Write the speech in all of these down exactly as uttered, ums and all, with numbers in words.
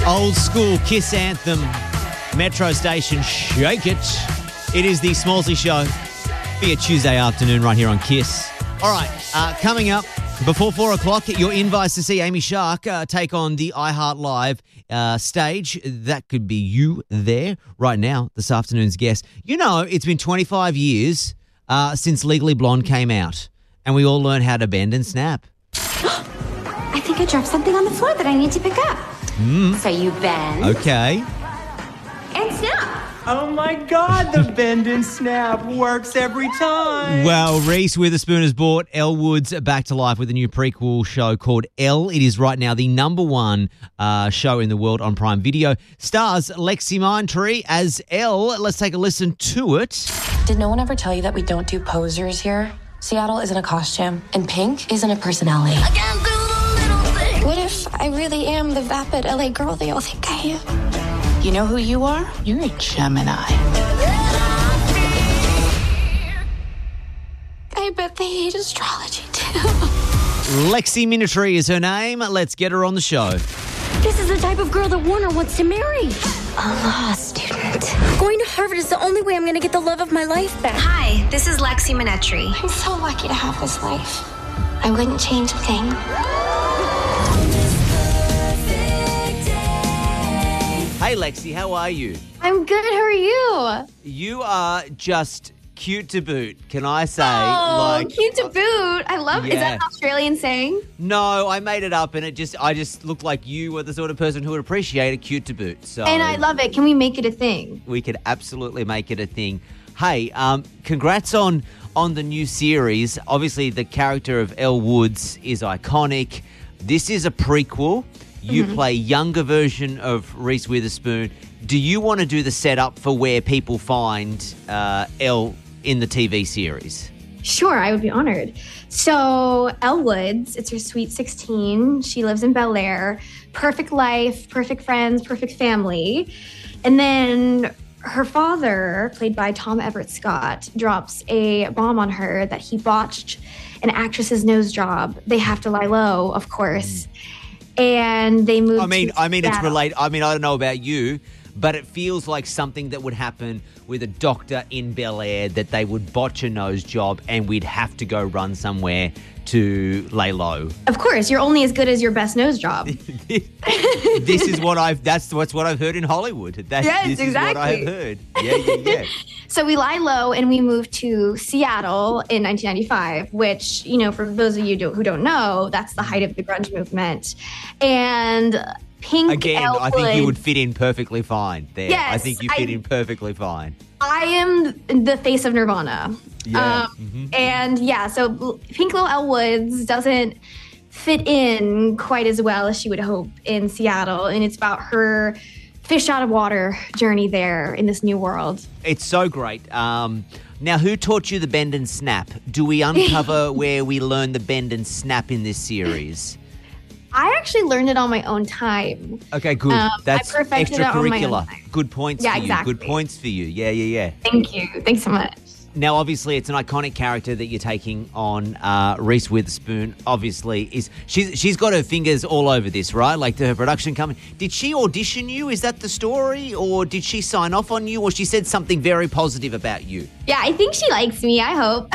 Old school Kiss anthem, Metro Station, Shake It. It is the Smallsy Show for your Tuesday afternoon right here on Kiss. All right, uh, coming up before four o'clock, your invites to see Amy Shark uh, take on the iHeart Live uh, stage. That could be you there right now, this afternoon's guest. You know, it's been twenty-five years uh, since Legally Blonde came out, and we all learned how to bend and snap. I think I dropped something on the floor that I need to pick up. Mm. So you bend. Okay. And snap. Oh my God, the bend and snap works every time. Well, Reese Witherspoon has brought Elle Woods back to life with a new prequel show called Elle. It is right now the number one uh, show in the world on Prime Video. Stars Lexi Mindtree as Elle. Let's take a listen to it. Did no one ever tell you that we don't do posers here? Seattle isn't a costume, and pink isn't a personality. I can't do the little things. What if I really am the vapid L A girl they all think I am? You know who you are? You're a Gemini. I bet they hate astrology too. Lexi Mindtree is her name. Let's get her on the show. This is the type of girl that Warner wants to marry. A law student. Going to Harvard is the only way I'm going to get the love of my life back. Hi, this is Lexi Mindtree. I'm so lucky to have this life. I wouldn't change a thing. Hey, Lexi, how are you? I'm good. How are you? You are just cute to boot, can I say? Oh, like, cute to boot. I love it. Is Yeah. that an Australian saying? No, I made it up, and it just I just looked like you were the sort of person who would appreciate a cute to boot. So And I love it. Can we make it a thing? we could absolutely make it a thing. Hey, um, congrats on on the new series. Obviously, the character of Elle Woods is iconic. This is a prequel. You Mm-hmm. play younger version of Reese Witherspoon. Do you want to do the setup for where people find uh, Elle in the T V series? Sure, I would be honored. So, Elle Woods, it's her sweet sixteen. She lives in Bel Air. Perfect life, perfect friends, perfect family. And then her father, played by Tom Everett Scott, drops a bomb on her that he botched an actress's nose job. They have to lie low, of course. And they moved I mean, to I mean, it's Seattle. related. I mean, I don't know about you, but it feels like something that would happen with a doctor in Bel Air, that they would botch a nose job and we'd have to go run somewhere to lay low. Of course, you're only as good as your best nose job. This is what I've. That's what's what I've heard in Hollywood. That's, Yes, this is what exactly. I've heard. Yeah, yeah, yeah. So we lie low and we moved to Seattle in nineteen ninety-five, which, you know, for those of you do, who don't know, that's the height of the grunge movement. And Pink Again, Elle I think you would Woods- fit in perfectly fine there. I Yes, think you fit I- in perfectly fine. I am the face of Nirvana. Yeah. Um, Mhm. And yeah, so Pink Little Elle Woods doesn't fit in quite as well as she would hope in Seattle. And it's about her fish out of water journey there in this new world. It's so great. Um, now, who taught you the bend and snap? Do we uncover where we learn the bend and snap in this series? I actually learned it on my own time. Okay, good. Um, That's I perfected it on my own extracurricular. time. Good points Yeah, for you. exactly. Good points for you. Yeah, yeah, yeah. Thank you. Thanks so much. Now, obviously, it's an iconic character that you're taking on. Uh, Reese Witherspoon, obviously, is she's she's got her fingers all over this, right? Like her production company. Did she audition you? Is that the story, or did she sign off on you, or she said something very positive about you? Yeah, I think she likes me. I hope.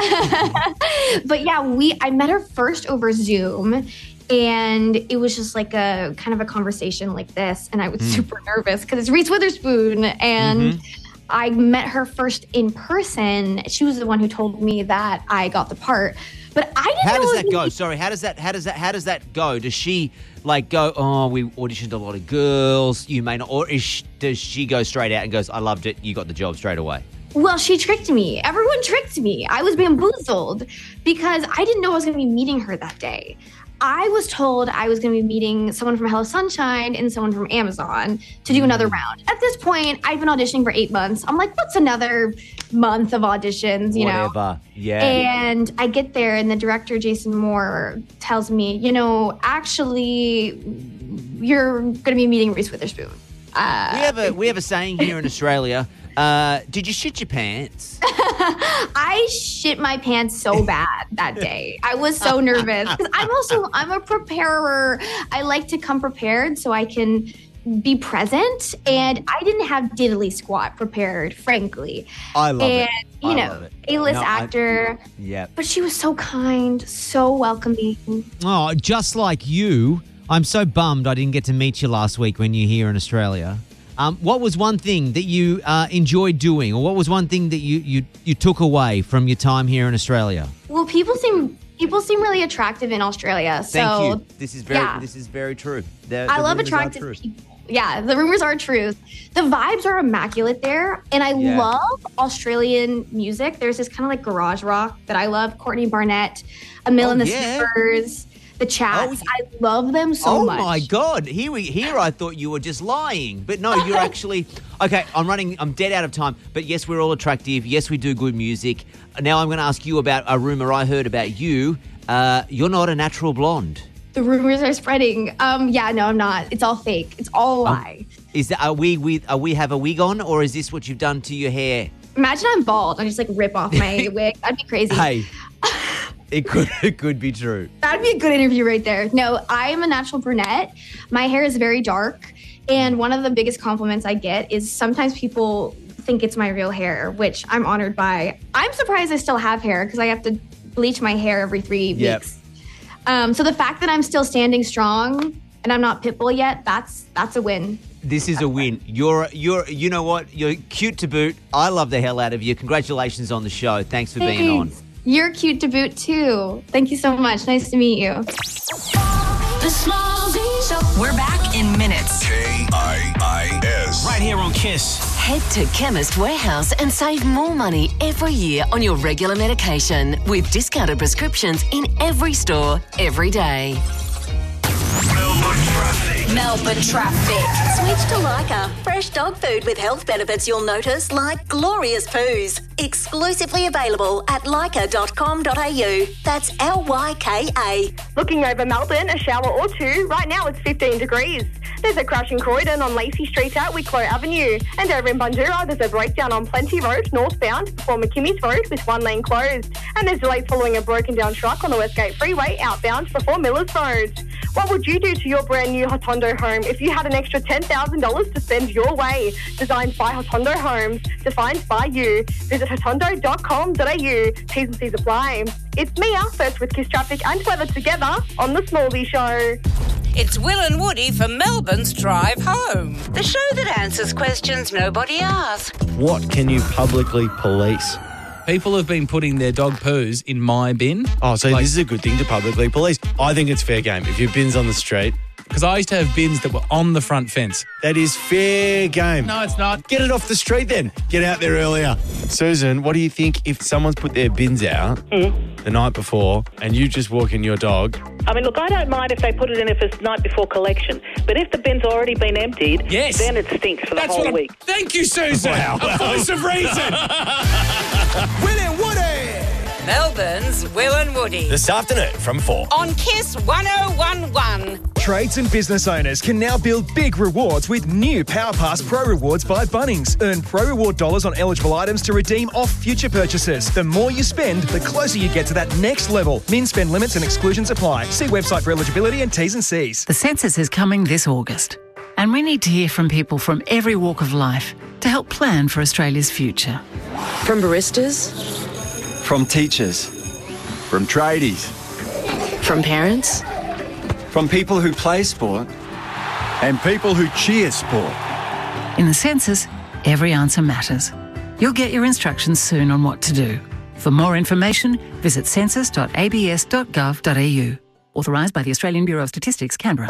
But yeah, we I met her first over Zoom. And it was just like a kind of a conversation like this. And I was super nervous because it's Reese Witherspoon. And I met her first in person. She was the one who told me that I got the part. But I didn't How know does it that was go? gonna be- Sorry, how does that how does that how does that go? Does she like go, oh, we auditioned a lot of girls, you may not, or is she, does she go straight out and goes, I loved it, you got the job straight away? Well, she tricked me. Everyone tricked me. I was bamboozled because I didn't know I was going to be meeting her that day. I was told I was going to be meeting someone from Hello Sunshine and someone from Amazon to do another round. At this point, I've been auditioning for eight months. I'm like, what's another month of auditions, you know? Whatever. Yeah. And I get there, and the director, Jason Moore, tells me, you know, actually, you're going to be meeting Reese Witherspoon. Uh, we have a we have a saying here in Australia. Uh, did you shit your pants? I shit my pants so bad that day. I was so nervous because I'm also I'm a preparer. I like to come prepared so I can be present. And I didn't have diddly squat prepared, frankly. I love and, it. you I know, love it. A-list No, I- actor. Yeah. But she was so kind, so welcoming. Oh, just like you, I'm so bummed I didn't get to meet you last week when you were here in Australia. Um, what was one thing that you uh, enjoyed doing, or what was one thing that you, you, you took away from your time here in Australia? Well, people seem people seem really attractive in Australia. So Thank you. This is very yeah. this is very true. The, I the love rumors are attractive true. people. Yeah, the rumors are true. The vibes are immaculate there. And I Yeah. love Australian music. There's this kind of like garage rock that I love. Courtney Barnett, Emil Oh, and the yeah. Snippers, the Chats. Oh, I love them so oh much. my God! Here we here. I thought you were just lying, but no, you're actually okay. I'm running. I'm dead out of time. But yes, we're all attractive. Yes, we do good music. Now I'm going to ask you about a rumor I heard about you. Uh, you're not a natural blonde. The rumors are spreading. Um, yeah, no, I'm not. It's all fake. It's all a lie. Is that are we with? Are we have a wig on, or is this what you've done to your hair? Imagine I'm bald. I just like rip off my wig. That'd be crazy. Hey, it could it could be true. That'd be a good interview right there. No, I'm a natural brunette. My hair is very dark. And one of the biggest compliments I get is sometimes people think it's my real hair, which I'm honored by. I'm surprised I still have hair because I have to bleach my hair every three Yep. weeks. Um, so the fact that I'm still standing strong and I'm not Pitbull yet, that's that's a win. This is a win. You're you're you know what? You're cute to boot. I love the hell out of you. Congratulations on the show. Thanks for being on. Thanks. You're cute to boot too. Thank you so much. Nice to meet you. The Small Z Show. We're back in minutes. K I I S. Right here on Kiss. Head to Chemist Warehouse and save more money every year on your regular medication with discounted prescriptions in every store, every day. Melbourne traffic. Melbourne traffic. Switch to Lyca. Fresh dog food with health benefits you'll notice, like glorious poos. Exclusively available at lyca dot com dot a u. That's L Y K A. Looking over Melbourne, a shower or two. Right now it's fifteen degrees. There's a crash in Croydon on Lacey Street at Wicklow Avenue. And over in Bundoora, there's a breakdown on Plenty Road, northbound, before McKimmy's Road, with one lane closed. And there's delays following a broken down truck on the Westgate Freeway, outbound, before Millers Road. What would you do to your brand new Hotondo home if you had an extra ten thousand dollars to spend your way? Designed by Hotondo Homes, defined by you. Visit hotondo dot com dot a u. T's and C's apply. It's Mia, first with Kiss Traffic and weather together on The Smallsy Show. It's Will and Woody for Melbourne's Drive Home. The show that answers questions nobody asks. What can you publicly police? People have been putting their dog poos in my bin. Oh, so Like- this is a good thing to publicly police. I think it's fair game. If your bin's on the street, Because I used to have bins that were on the front fence. that is fair game. No, it's not. Get it off the street then. Get out there earlier. Susan, what do you think if someone's put their bins out the night before and you just walk in your dog? I mean, look, I don't mind if they put it in if it's night before collection. But if the bin's already been emptied, Yes. then it stinks for the That's whole what I'm- week. Thank you, Susan. Wow. A voice of reason. Will and Woody! Melbourne's Will and Woody. This afternoon from four. On Kiss one oh one one. Trades and business owners can now build big rewards with new PowerPass Pro Rewards by Bunnings. Earn Pro Reward dollars on eligible items to redeem off future purchases. The more you spend, the closer you get to that next level. Min spend limits and exclusions apply. See website for eligibility and T's and C's. The census is coming this August, and we need to hear from people from every walk of life to help plan for Australia's future. From baristas, From teachers, from tradies, from parents, from people who play sport, and people who cheer sport. In the census, every answer matters. You'll get your instructions soon on what to do. For more information, visit census dot a b s dot gov dot a u. Authorised by the Australian Bureau of Statistics, Canberra.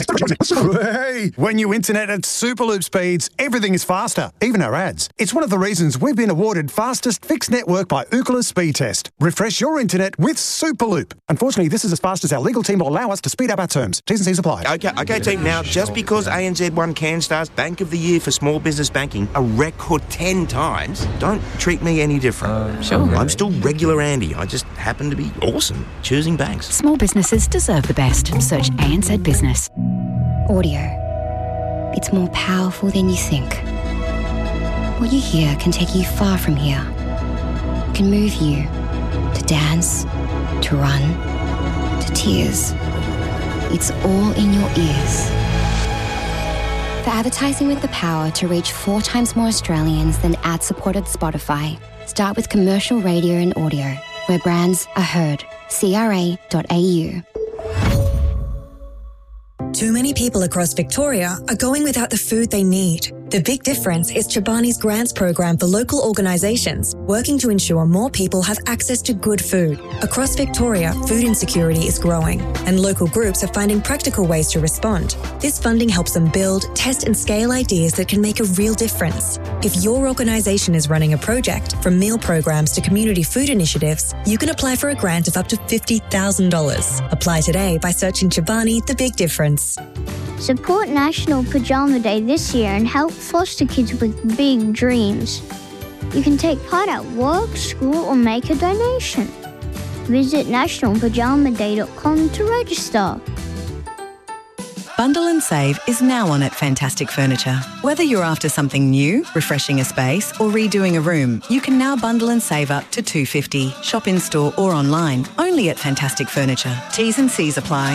Hey, when you internet at Superloop speeds, everything is faster, even our ads. It's one of the reasons we've been awarded fastest fixed network by Ookla Speed Test. Refresh your internet with Superloop. Unfortunately, this is as fast as our legal team will allow us to speed up our terms. T's and C's apply. Okay, okay, team. Now, just because A N Z won CanStar's Bank of the Year for small business banking a record ten times, don't treat me any different. Uh, sure. I'm still regular Andy. I just happen to be awesome choosing banks. Small businesses deserve the best. Search A N Z Business. Audio. It's more powerful than you think. What you hear can take you far from here. It can move you to dance, to run, to tears. It's all in your ears. For advertising with the power to reach four times more Australians than ad-supported Spotify, start with commercial radio and audio, where brands are heard. C R A dot A U. Too many people across Victoria are going without the food they need. The Big Difference is Chobani's grants program for local organisations working to ensure more people have access to good food. Across Victoria, food insecurity is growing, and local groups are finding practical ways to respond. This funding helps them build, test and scale ideas that can make a real difference. If your organisation is running a project, from meal programs to community food initiatives, you can apply for a grant of up to fifty thousand dollars. Apply today by searching Chobani The Big Difference. Support National Pajama Day this year and help foster kids with big dreams. You can take part at work, school, or make a donation. Visit national pajama day dot com to register. Bundle and save is now on at Fantastic Furniture. Whether you're after something new, refreshing a space, or redoing a room, you can now bundle and save up to two dollars fifty. Shop in store or online, only at Fantastic Furniture. T's and C's apply.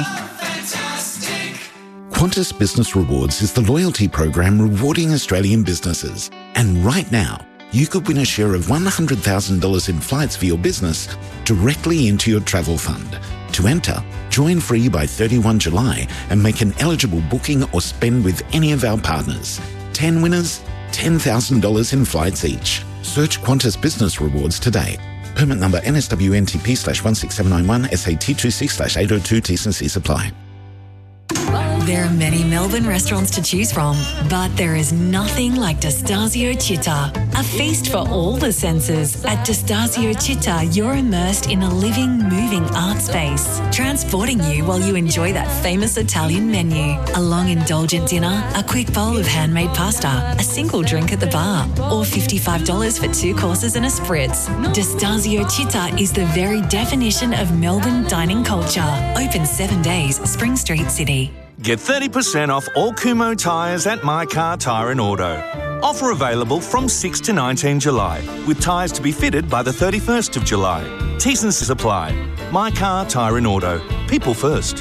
Qantas Business Rewards is the loyalty program rewarding Australian businesses. And right now, you could win a share of one hundred thousand dollars in flights for your business directly into your travel fund. To enter, join free by thirty-first of July and make an eligible booking or spend with any of our partners. ten winners, ten thousand dollars in flights each. Search Qantas Business Rewards today. Permit number N S W N T P slash one six seven nine one S A T twenty-six slash eight oh two T's and C's apply. There are many Melbourne restaurants to choose from, but there is nothing like Destasio Città. A feast for all the senses. At Destasio Città, you're immersed in a living, moving art space, transporting you while you enjoy that famous Italian menu. A long, indulgent dinner, a quick bowl of handmade pasta, a single drink at the bar, or fifty-five dollars for two courses and a spritz. Destasio Città is the very definition of Melbourne dining culture. Open seven days, Spring Street, City. Get thirty percent off all Kumho tyres at My Car Tyre and Auto. Offer available from sixth to nineteenth of July, with tyres to be fitted by the thirty-first of July. T's and C's apply. My Car Tyre and Auto. People first.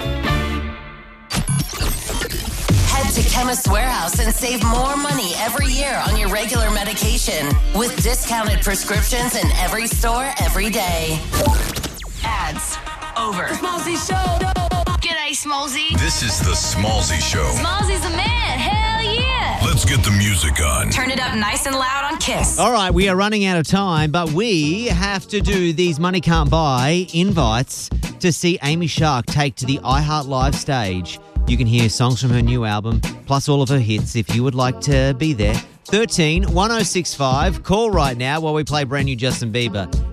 Head to Chemist Warehouse and save more money every year on your regular medication with discounted prescriptions in every store every day. Ads over. The Smallzy Show. G'day, Smallzy. This is the Smallzy Show. Smallzy's a man. Hell yeah. Let's get the music on. Turn it up nice and loud on Kiss. All right, we are running out of time, but we have to do these Money Can't Buy invites to see Amy Shark take to the iHeart Live stage. You can hear songs from her new album, plus all of her hits if you would like to be there. thirteen one oh six five. Call right now while we play brand new Justin Bieber.